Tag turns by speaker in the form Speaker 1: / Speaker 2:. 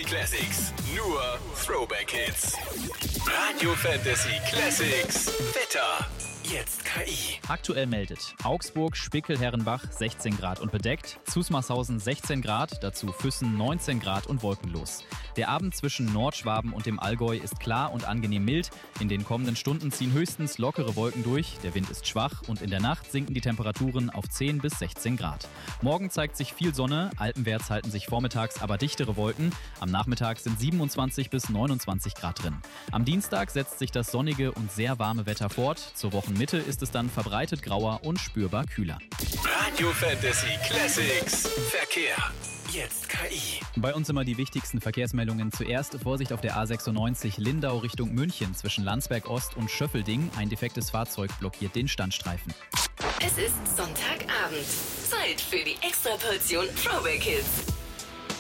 Speaker 1: Classics. Nur Throwback Hits. Radio Fantasy Classics. Wetter. Jetzt KI.
Speaker 2: Aktuell meldet Augsburg, Spickel-Herrenbach 16 Grad und bedeckt, Zusmarshausen 16 Grad, dazu Füssen 19 Grad und wolkenlos. Der Abend zwischen Nordschwaben und dem Allgäu ist klar und angenehm mild. In den kommenden Stunden ziehen höchstens lockere Wolken durch, der Wind ist schwach und in der Nacht sinken die Temperaturen auf 10 bis 16 Grad. Morgen zeigt sich viel Sonne, alpenwärts halten sich vormittags aber dichtere Wolken. Am Nachmittag sind 27 bis 29 Grad drin. Am Dienstag setzt sich das sonnige und sehr warme Wetter fort. Zur Wochenmitte ist es dann verbreitet grauer und spürbar kühler.
Speaker 1: Radio Fantasy Classics. Verkehr. Jetzt KI.
Speaker 2: Bei uns immer die wichtigsten Verkehrsmeldungen. Zuerst Vorsicht auf der A96 Lindau Richtung München zwischen Landsberg Ost und Schöffelding. Ein defektes Fahrzeug blockiert den Standstreifen.
Speaker 3: Es ist Sonntagabend. Zeit für die Extraportion Throwback Hits.